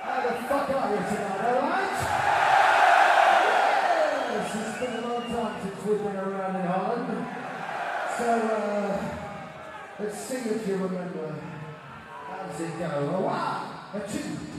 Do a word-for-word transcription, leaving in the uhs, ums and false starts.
How the fuck are you tonight, alright? Yes, it's been a long time since we've been around in Holland. So, uh, let's see if you remember. How does it go? A one, a two.